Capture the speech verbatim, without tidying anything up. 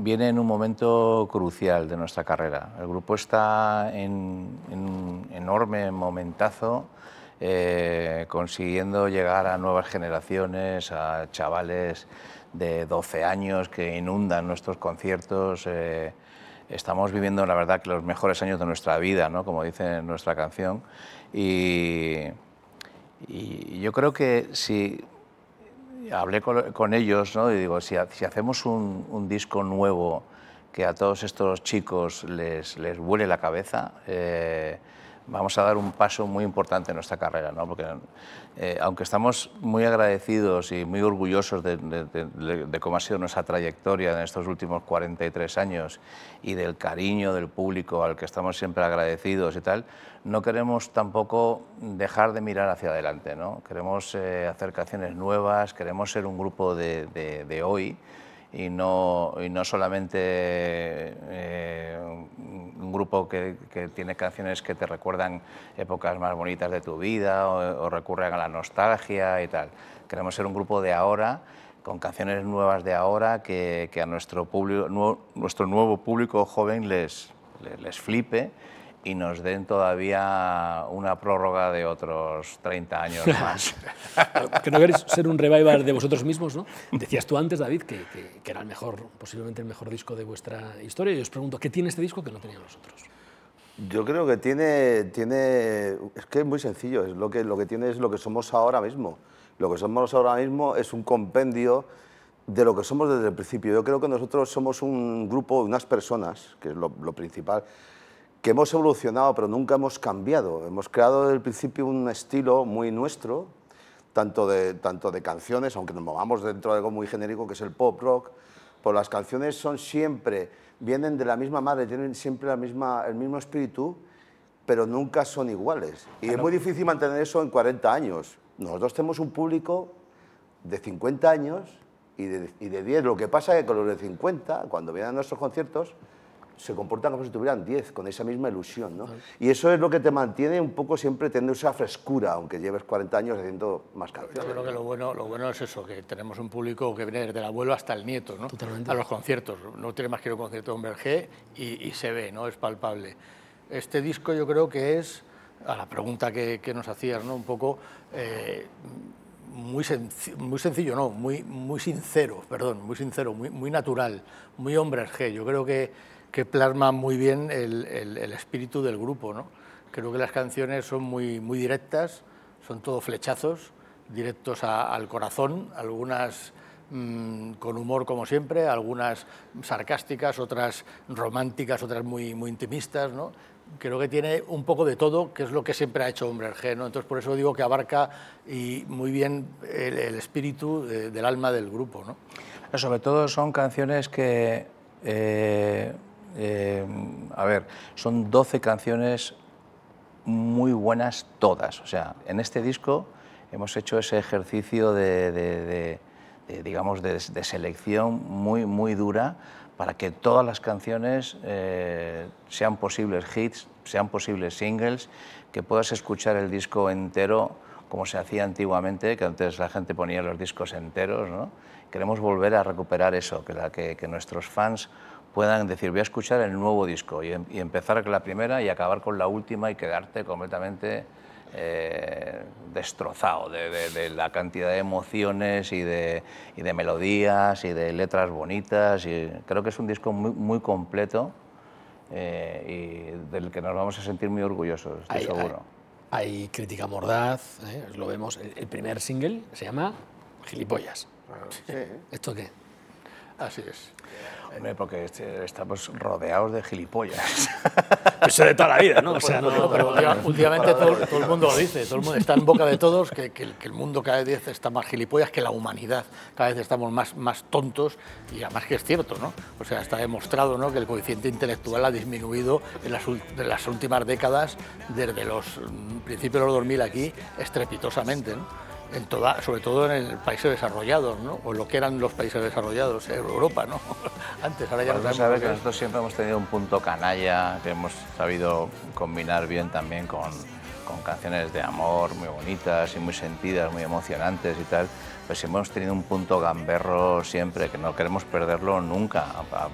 viene en un momento crucial de nuestra carrera. El grupo está en, en un enorme momentazo, eh, consiguiendo llegar a nuevas generaciones, a chavales de doce años que inundan nuestros conciertos. Eh, estamos viviendo, la verdad, que los mejores años de nuestra vida, ¿no? Como dice nuestra canción. Y, y yo creo que si... Hablé con, con ellos, ¿no? Y digo, si, si hacemos un, un disco nuevo que a todos estos chicos les, les vuele la cabeza, eh, vamos a dar un paso muy importante en nuestra carrera, ¿no? Porque eh, aunque estamos muy agradecidos y muy orgullosos de, de, de, de cómo ha sido nuestra trayectoria en estos últimos cuarenta y tres años y del cariño del público al que estamos siempre agradecidos y tal, no queremos tampoco dejar de mirar hacia adelante, ¿no? Queremos eh, hacer canciones nuevas, queremos ser un grupo de, de, de hoy y no, y no solamente eh, un grupo que, que tiene canciones que te recuerdan épocas más bonitas de tu vida o, o recurren a la nostalgia y tal. Queremos ser un grupo de ahora, con canciones nuevas de ahora que, que a nuestro, público, nuevo, nuestro nuevo público joven les, les, les flipe y nos den todavía una prórroga de otros treinta años más. Que no queréis ser un revival de vosotros mismos, ¿no? Decías tú antes, David, que, que, que era el mejor, posiblemente el mejor disco de vuestra historia, y os pregunto, ¿qué tiene este disco que no tenían los otros? Yo creo que tiene, tiene... Es que es muy sencillo, es lo, que, lo que tiene es lo que somos ahora mismo. Lo que somos ahora mismo es un compendio de lo que somos desde el principio. Yo creo que nosotros somos un grupo, unas personas, que es lo, lo principal, que hemos evolucionado, pero nunca hemos cambiado. Hemos creado desde el principio un estilo muy nuestro, tanto de, tanto de canciones, aunque nos movamos dentro de algo muy genérico que es el pop rock, pues las canciones son siempre, vienen de la misma madre, tienen siempre la misma, el mismo espíritu, pero nunca son iguales. Y claro, es muy difícil mantener eso en cuarenta años. Nosotros tenemos un público de cincuenta años y de, y de diez. Lo que pasa es que con los de cincuenta, cuando vienen a nuestros conciertos, se comportan como si tuvieran diez, con esa misma ilusión, ¿no? Uh-huh. Y eso es lo que te mantiene un poco siempre teniendo esa frescura, aunque lleves cuarenta años haciendo más canciones. Yo creo que lo bueno, lo bueno es eso, que tenemos un público que viene desde el abuelo hasta el nieto, ¿no? Totalmente. A los conciertos. No tiene más que ir a un concierto de Hombre G y, y se ve, ¿no? Es palpable. Este disco yo creo que es, a la pregunta que, que nos hacías, ¿no? Un poco... Eh, Muy, senc muy sencillo, no, muy, muy sincero, perdón, muy sincero, muy, muy natural, muy Hombres G. Yo creo que, que plasma muy bien el, el, el espíritu del grupo, ¿no? Creo que las canciones son muy, muy directas, son todo flechazos, directos a, al corazón, algunas mmm, con humor como siempre, algunas sarcásticas, otras románticas, otras muy, muy intimistas, ¿no? Creo que tiene un poco de todo, que es lo que siempre ha hecho Hombres G, ¿no? Entonces, por eso digo que abarca y muy bien el, el espíritu de, del alma del grupo, ¿no? Sobre todo son canciones que, eh, eh, a ver, son doce canciones muy buenas todas. O sea, en este disco hemos hecho ese ejercicio de, de, de, de digamos, de, de selección muy, muy dura, para que todas las canciones eh, sean posibles hits, sean posibles singles, que puedas escuchar el disco entero como se hacía antiguamente, que antes la gente ponía los discos enteros, ¿no? Queremos volver a recuperar eso, que, la, que, que nuestros fans puedan decir, voy a escuchar el nuevo disco y, y empezar con la primera y acabar con la última y quedarte completamente eh, destrozado de, de, de la cantidad de emociones y de, y de melodías y de letras bonitas. Y creo que es un disco muy, muy completo eh, y del que nos vamos a sentir muy orgullosos, estoy hay, seguro. Hay, hay crítica mordaz, ¿eh? Lo vemos. El, el primer single se llama Gilipollas. Sí. ¿Esto qué? Así es. Hombre, porque estamos rodeados de gilipollas. Eso de toda la vida, ¿no? O sea, no, no, pero últimamente todo, todo el mundo lo dice, todo el mundo está en boca de todos que, que, que el mundo cada vez está más gilipollas, que la humanidad cada vez estamos más, más tontos, y además que es cierto, ¿no? O sea, está demostrado, ¿no?, que el coeficiente intelectual ha disminuido en las, en las últimas décadas, desde los principios de los dos mil aquí, estrepitosamente, ¿no? En toda, sobre todo en el países desarrollados, ¿no? O lo que eran los países desarrollados, Europa, ¿no? Antes, ahora ya no sabemos. Sabe que nosotros siempre hemos tenido un punto canalla, que hemos sabido combinar bien también con, con canciones de amor muy bonitas y muy sentidas, muy emocionantes y tal. Pues hemos tenido un punto gamberro siempre, que no queremos perderlo nunca, a,